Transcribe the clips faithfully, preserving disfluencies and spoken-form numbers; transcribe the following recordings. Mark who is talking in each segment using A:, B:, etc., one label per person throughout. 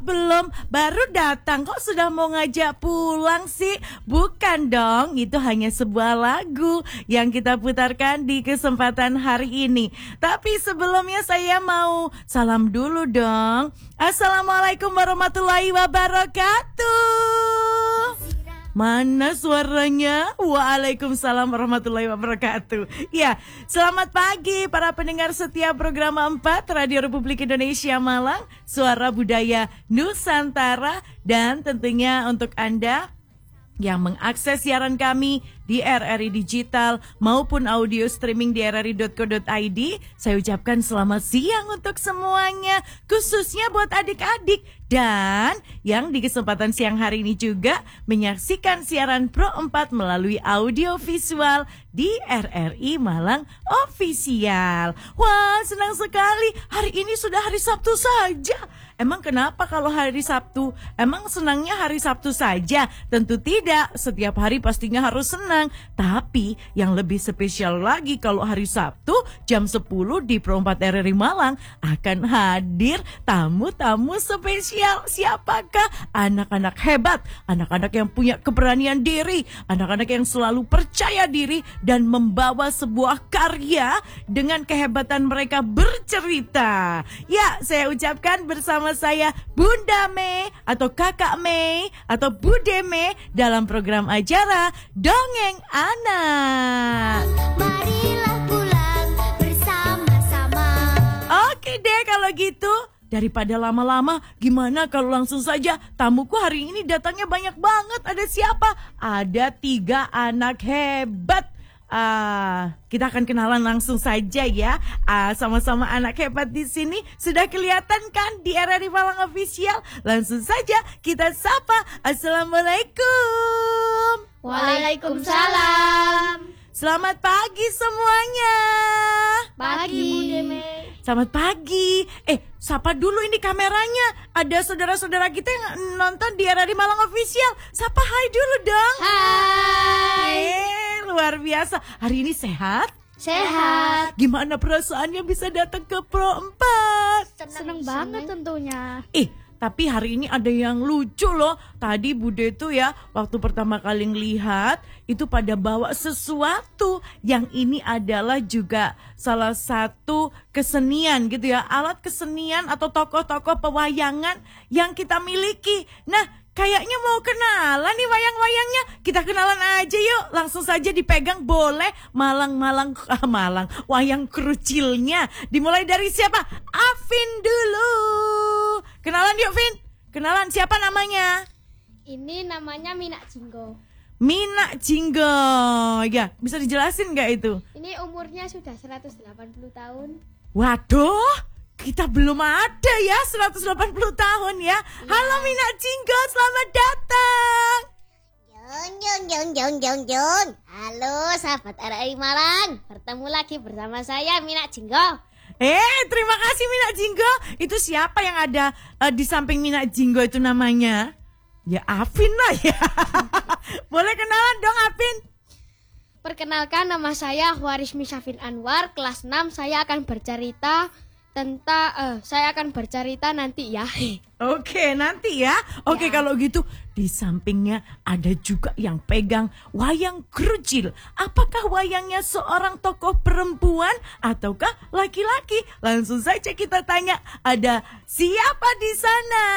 A: belum? Baru datang kok sudah mau ngajak pulang sih? Bukan dong, itu hanya sebuah lagu yang kita putarkan di kesempatan hari ini. Tapi sebelumnya saya mau salam dulu dong. Assalamualaikum warahmatullahi wabarakatuh. Mana suaranya? Waalaikumsalam warahmatullahi wabarakatuh. Ya, selamat pagi para pendengar setia program empat Radio Republik Indonesia Malang, Suara Budaya Nusantara. Dan tentunya untuk Anda yang mengakses siaran kami di R R I Digital maupun audio streaming di r r i dot co dot i d, saya ucapkan selamat siang untuk semuanya, khususnya buat adik-adik dan yang di kesempatan siang hari ini juga menyaksikan siaran Pro empat melalui audio visual di R R I Malang Official. Wah, senang sekali, hari ini sudah hari Sabtu saja. Emang kenapa kalau hari Sabtu? Emang senangnya hari Sabtu saja? Tentu tidak, setiap hari pastinya harus senang. Tapi yang lebih spesial lagi kalau hari Sabtu jam sepuluh di Pro empat R R I Malang akan hadir tamu-tamu spesial. Siapakah? Anak-anak hebat, anak-anak yang punya keberanian diri, anak-anak yang selalu percaya diri dan membawa sebuah karya dengan kehebatan mereka bercerita. Ya, saya ucapkan bersama saya Bunda Mei atau Kakak Mei atau Bude Mei dalam program acara Dongeng Anak.
B: Marilah pulang bersama-sama.
A: Oke deh kalau gitu, daripada lama-lama, gimana kalau langsung saja tamuku hari ini datangnya banyak banget. Ada siapa? Ada tiga anak hebat. Uh, kita akan kenalan langsung saja ya. Uh, sama-sama anak hebat di sini. Sudah kelihatan kan di R R I Malang Official? Langsung saja kita sapa. Assalamualaikum.
B: Waalaikumsalam.
A: Selamat pagi semuanya.
B: Pagi Bude Mei.
A: Selamat pagi. Eh, sapa dulu ini kameranya. Ada saudara-saudara kita yang nonton di R R I Malang Official. Sapa hai dulu dong.
B: Hai.
A: Eh, luar biasa. Hari ini sehat?
B: Sehat.
A: Gimana perasaannya bisa datang ke Pro empat?
B: Seneng banget tentunya.
A: Eh, tapi hari ini ada yang lucu loh. Tadi Bude tuh ya, waktu pertama kali ngelihat itu pada bawa sesuatu. Yang ini adalah juga salah satu kesenian gitu ya. Alat kesenian atau tokoh-tokoh pewayangan yang kita miliki. Nah, kayaknya mau kenalan nih wayang-wayangnya. Kita kenalan aja yuk. Langsung saja dipegang boleh. Malang-malang, ah, Malang, wayang kerucilnya. Dimulai dari siapa? Afin dulu. Kenalan yuk, Vin. Kenalan, siapa namanya?
B: Ini namanya Minak Jinggo.
A: Minak Jinggo. Ya, bisa dijelasin gak itu?
B: Ini umurnya sudah seratus delapan puluh tahun.
A: Waduh, kita belum ada ya seratus delapan puluh tahun ya. Halo Minak Jinggo, selamat datang.
C: Jun, Jun, Jun, Jun, Jun, Jun. Halo sahabat R R I Malang. Bertemu lagi bersama saya Minak Jinggo.
A: Eh, terima kasih Minak Jinggo. Itu siapa yang ada uh, di samping Minak Jinggo itu namanya? Ya Afin lah ya. Boleh kenalan dong Afin.
B: Perkenalkan, nama saya Warismi Syafin Anwar, kelas enam. Saya akan bercerita tentang uh, saya akan bercerita nanti ya.
A: Oke, nanti ya. Oke,
B: Ya.
A: kalau gitu di sampingnya ada juga yang pegang wayang kerucil. Apakah wayangnya seorang tokoh perempuan ataukah laki-laki? Langsung saja kita tanya. Ada siapa di sana?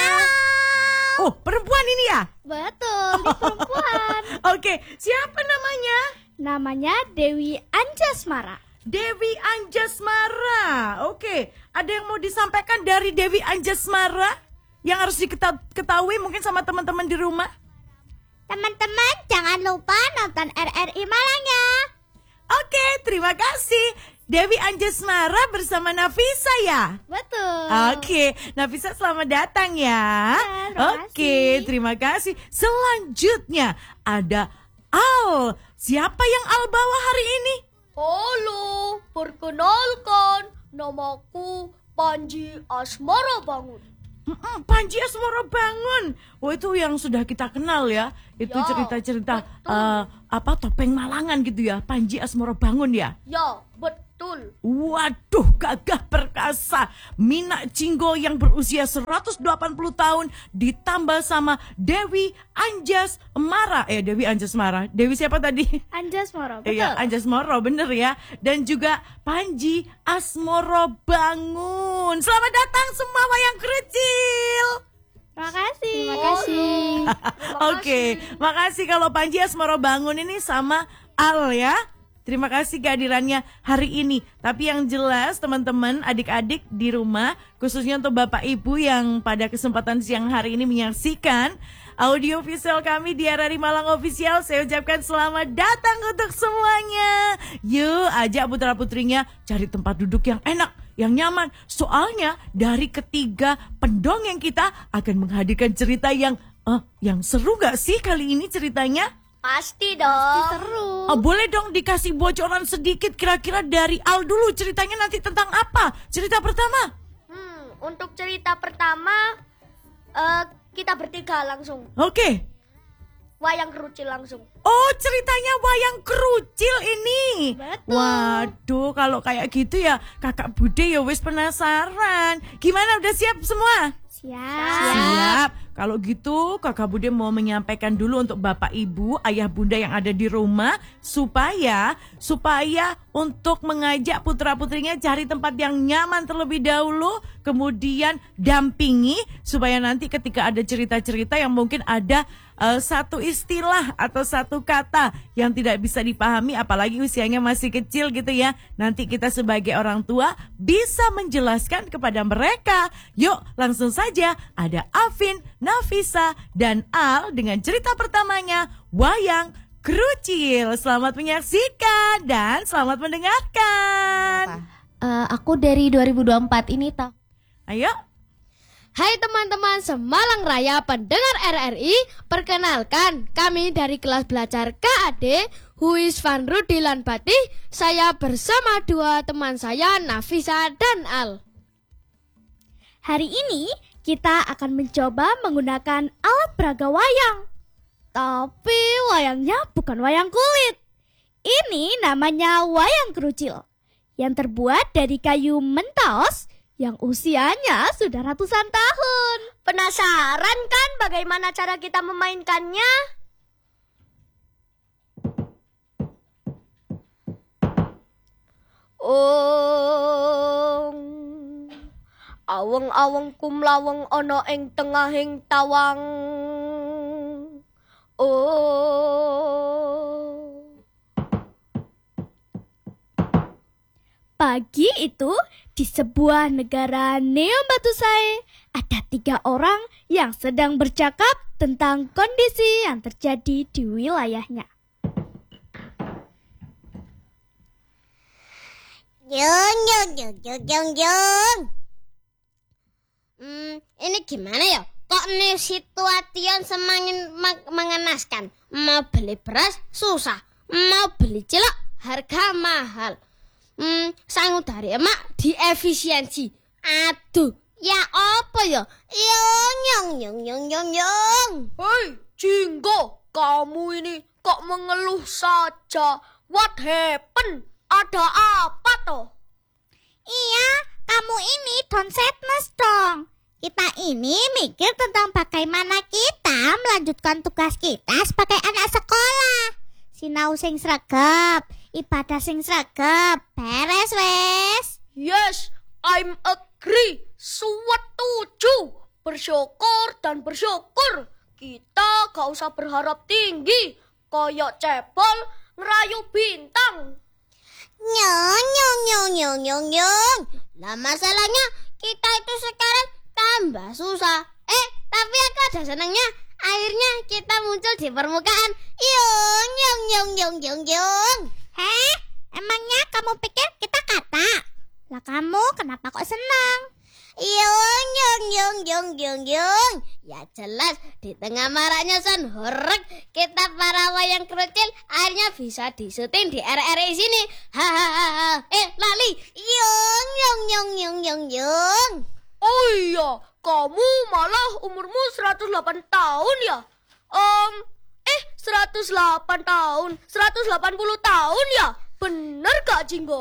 A: Oh, perempuan ini ya?
B: Betul, ini perempuan.
A: Oke, siapa namanya?
B: Namanya Dewi Anjasmara.
A: Dewi Anjasmara. Oke, ada yang mau disampaikan dari Dewi Anjasmara yang harus diketahui mungkin sama teman-teman di rumah?
C: Teman-teman jangan lupa nonton R R I Malang ya.
A: Oke, terima kasih. Dewi Anjasmara bersama Nafisa ya?
B: Betul.
A: Oke, Nafisa selamat datang ya.
B: Ya, terima
A: Oke,
B: kasih.
A: terima kasih. Selanjutnya ada Al. Siapa yang Al bawa hari ini?
D: Halo, perkenalkan, namaku Panji Asmara Bangun.
A: Mm-mm, Panji Asmara Bangun. Oh, itu yang sudah kita kenal ya. Itu
D: Ya,
A: cerita-cerita
D: betul.
A: eh, apa topeng Malangan gitu ya. Panji Asmara Bangun ya.
D: Ya, betul. betul.
A: Waduh, gagah perkasa. Mina Jinggo yang berusia seratus delapan puluh tahun ditambah sama Dewi Anjasmara. Eh, Dewi Anjasmara. Dewi siapa tadi?
B: Anjasmara, betul.
A: Iya, Anjasmara, bener ya. Dan juga Panji Asmoro Bangun. Selamat datang semua wayang kerucil.
B: Terima kasih. Terima
D: kasih.
A: Oke, makasih kalau Panji Asmoro Bangun ini sama Al ya. Terima kasih kehadirannya hari ini. Tapi yang jelas teman-teman, adik-adik di rumah, khususnya untuk Bapak Ibu yang pada kesempatan siang hari ini menyaksikan audio visual kami di R R I Malang Official, saya ucapkan selamat datang untuk semuanya. Yuk, ajak putra-putrinya cari tempat duduk yang enak, yang nyaman. Soalnya dari ketiga pendongeng kita akan menghadirkan cerita yang uh, yang seru gak sih kali ini ceritanya?
D: Pasti dong.
B: Seru.
A: Oh, boleh dong dikasih bocoran sedikit kira-kira dari Al dulu, ceritanya nanti tentang apa? Cerita pertama.
D: Hmm, untuk cerita pertama uh, kita bertiga langsung.
A: Oke.
D: Wayang kerucil langsung.
A: Oh, ceritanya wayang kerucil ini.
B: Betul.
A: Waduh, kalau kayak gitu ya Kakak Bude ya wis penasaran. Gimana, udah siap semua?
B: Siap.
A: Siap. Kalau gitu Kakak Bude mau menyampaikan dulu untuk Bapak Ibu, Ayah Bunda yang ada di rumah supaya supaya untuk mengajak putra-putrinya cari tempat yang nyaman terlebih dahulu, kemudian dampingi supaya nanti ketika ada cerita-cerita yang mungkin ada uh, satu istilah atau satu kata yang tidak bisa dipahami apalagi usianya masih kecil gitu ya. Nanti kita sebagai orang tua bisa menjelaskan kepada mereka. Yuk, langsung saja ada Afin, Nafisa, dan Al dengan cerita pertamanya, Wayang Kerucil. Selamat menyaksikan dan selamat mendengarkan.
E: Uh, aku dari dua ribu dua puluh empat ini toh.
A: Ayo.
B: Hai teman-teman Semalang Raya pendengar R R I, perkenalkan kami dari kelas belajar K A D Huis Van Rudilan Batih. Saya bersama dua teman saya, Nafisa dan Al.
E: Hari ini kita akan mencoba menggunakan alat peraga wayang. Tapi wayangnya bukan wayang kulit. Ini namanya wayang kerucil yang terbuat dari kayu mentaos yang usianya sudah ratusan tahun.
D: Penasaran kan bagaimana cara kita memainkannya? Ong aweng-aweng kumlaweng ana ing tengahing tawang. Oh.
E: Pagi itu di sebuah negara Neombatusai ada tiga orang yang sedang bercakap tentang kondisi yang terjadi di wilayahnya.
C: Jung, jung, jung, jung, jung, jung. Hmm, ini gimana ya? Kok nih situasian semakin ma- mengenaskan. Mau beli beras susah, mau beli cilok harga mahal. Hmm, sangudari emak diefisiensi. Aduh, ya apa ya? Yung, yung, yung, yung, yung, yung.
D: Hei, Jinggo, kamu ini kok mengeluh saja? What happened? Ada apa toh?
C: Iya, kamu ini don't sadness dong. Kita ini mikir tentang bagaimana kita melanjutkan tugas kita sebagai anak sekolah. Sinau sing sregep, ibadah sing sregep, beres wes.
D: Yes, I'm agree. Setuju. Bersyukur dan bersyukur. Kita gak usah berharap tinggi. Kayak cebol ngerayu bintang.
C: Nyong, nyong, nyong, nyong, nyong, nyong. Lah masalahnya kita itu sekarang tambah susah. Eh, tapi aku ada senangnya. Akhirnya kita muncul di permukaan. Yung, yung, yung, yung, yung, yung. Heh, emangnya kamu pikir kita kata? Lah kamu kenapa kok senang? Yung, yung, yung, yung, yung, yung. Ya jelas, di tengah maraknya son horeg, kita para wayang kerucil akhirnya bisa disuting di R R I sini. Hahaha. Eh, lali. Yung, yung, yung, yung, yung, yung.
D: Oh iya, kamu malah umurmu seratus delapan tahun ya? Um, eh, seratus delapan tahun, seratus delapan puluh tahun ya? Bener gak, Jinggo?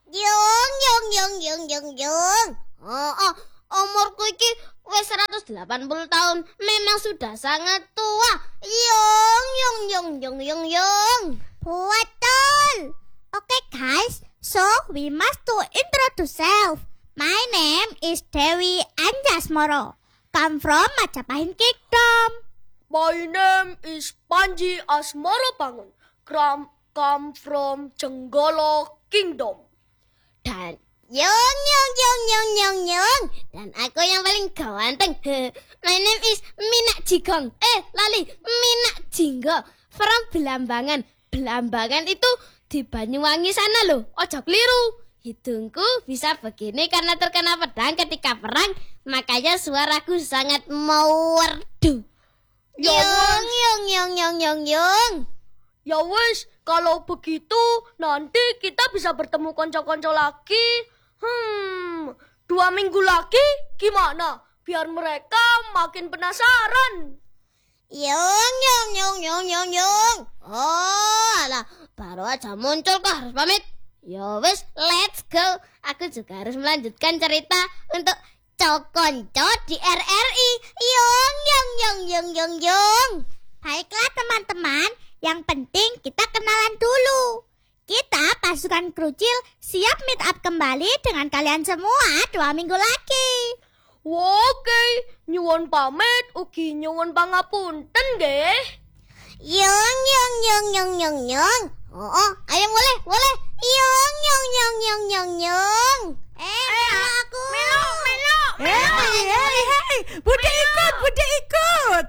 C: Yung yung yung yung yung yung. Oh, oh, umurku iki wis seratus delapan puluh tahun. Memang sudah sangat tua. Yung yung yung yung yung yung.
E: Betul. Okay guys, so we must to introduce self. My name is Dewi Anjasmoro. Come from Majapahit Kingdom.
D: My name is Panji Asmoro Bangun. Come, come from Jenggala Kingdom.
C: Dan yung yung yung yung yung yung. Dan aku yang paling ganteng. My name is Minak Jigong. Eh, lali, Minak Jinggo. From Belambangan. Belambangan itu di Banyuwangi sana loh. Ojo keliru. Hidungku bisa begini karena terkena pedang ketika perang. Makanya suaraku sangat merdu. Yung yung yung yung yung yung.
D: Ya wis, kalau begitu nanti kita bisa bertemu konco-konco lagi. Hmm, dua minggu lagi gimana? Biar mereka makin penasaran.
C: Yung yung yung yung yung yung. Oh, alah, baru aja muncul kok harus pamit. Ya wis, let's go. Aku juga harus melanjutkan cerita untuk Cokonco di R R I. Yung yung yung yung yung yung.
E: Baiklah teman-teman, yang penting kita kenalan dulu. Kita pasukan Krucil siap meet up kembali dengan kalian semua dua minggu lagi.
D: Oke, nyuwun pamit, ugi nyuwun pangapunten nggih.
C: Yung yung yung yung yung yung. Oh, oh, ayo boleh, boleh. Yung yung yung yung yung yung. Eh, sama aku.
D: Melo, melo.
A: Hei, hei, hei, Bude ikut, Bude ikut.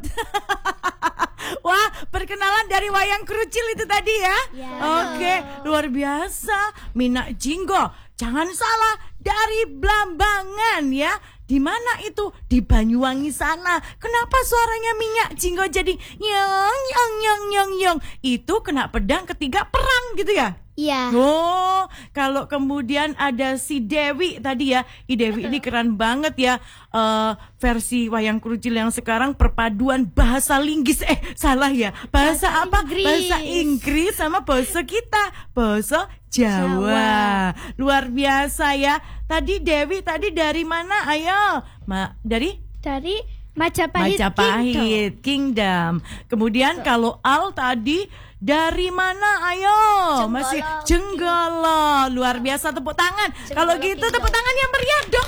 A: Wah, perkenalan dari wayang Krucil itu tadi ya.
E: Ya.
A: Oke, luar biasa. Minak Jinggo, jangan salah, dari Blambangan ya. Di mana itu? Di Banyuwangi sana. Kenapa suaranya Minyak Jinggo jadi nyong nyong nyong nyong nyong? Itu kena pedang ketiga perang gitu ya?
E: Iya.
A: Oh, kalau kemudian ada si Dewi tadi ya, I Dewi ini keren banget ya. Uh, versi wayang Krucil yang sekarang perpaduan bahasa linggis, eh salah ya, bahasa,
E: Bahasa
A: apa?
E: Inggris.
A: Bahasa Inggris sama bahasa kita, bahasa Jawa.
E: Jawa.
A: Luar biasa ya. Tadi Dewi tadi dari mana? Ayo, Ma, dari
E: Dari Majapahit, Kingdom.
A: Majapahit Kingdom. Kemudian kalau Al tadi dari mana? Ayo,
D: Jenggala
A: masih Jenggala. Luar biasa, tepuk tangan. Kalau gitu
D: Kingdom.
A: tepuk tangan yang meriah dong.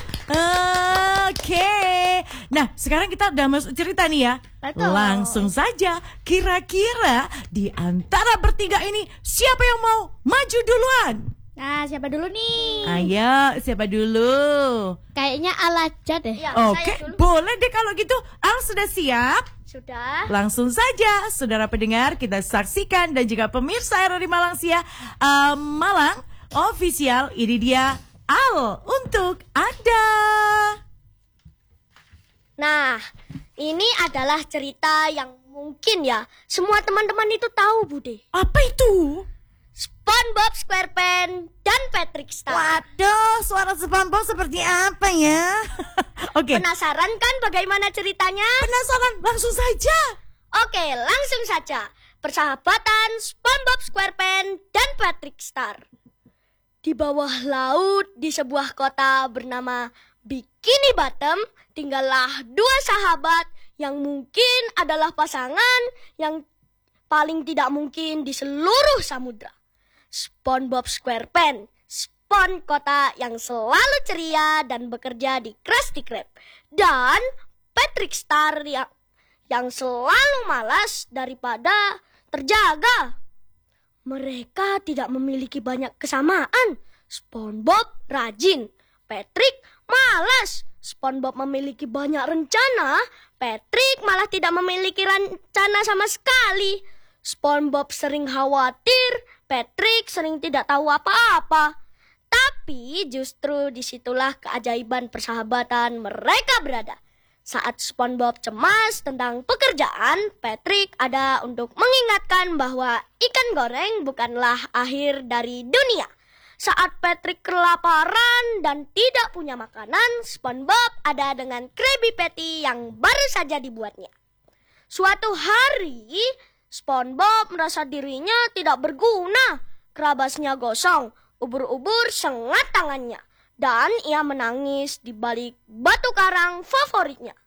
A: Oke. Nah, sekarang kita udah masuk cerita nih ya.
E: Betul.
A: Langsung saja. Kira-kira di antara bertiga ini siapa yang mau maju duluan?
E: Nah, siapa dulu nih?
A: Ayo, siapa dulu?
E: Kayaknya Alaja deh.
D: Ya,
A: Oke,
D: saya dulu.
A: boleh deh kalau gitu. Al sudah siap?
D: Sudah.
A: Langsung saja, saudara pendengar, kita saksikan dan juga pemirsa R R I Malang Sia uh, Malang official. Ini dia Al untuk Anda.
D: Nah, ini adalah cerita yang mungkin ya semua teman-teman itu tahu, Bude.
A: Apa itu?
D: SpongeBob SquarePants dan Patrick Star.
A: Waduh, suara SpongeBob seperti apa ya? Oke,
D: Penasaran kan bagaimana ceritanya?
A: penasaran, langsung saja.
D: Oke, langsung saja. Persahabatan SpongeBob SquarePants dan Patrick Star. Di bawah laut di sebuah kota bernama Bikini Bottom, tinggallah dua sahabat yang mungkin adalah pasangan yang paling tidak mungkin di seluruh samudra. SpongeBob SquarePants, Spon kota yang selalu ceria dan bekerja di Krusty Krab, dan Patrick Star yang, yang selalu malas daripada terjaga. Mereka tidak memiliki banyak kesamaan. SpongeBob rajin, Patrick malas. SpongeBob memiliki banyak rencana, Patrick malah tidak memiliki rencana sama sekali. SpongeBob sering khawatir, Patrick sering tidak tahu apa-apa. Tapi justru disitulah keajaiban persahabatan mereka berada. Saat SpongeBob cemas tentang pekerjaan, Patrick ada untuk mengingatkan bahwa ikan goreng bukanlah akhir dari dunia. Saat Patrick kelaparan dan tidak punya makanan, SpongeBob ada dengan Krabby Patty yang baru saja dibuatnya. Suatu hari, SpongeBob merasa dirinya tidak berguna. Kerabasnya gosong, Ubur-ubur sengat tangannya dan ia menangis di balik batu karang favoritnya.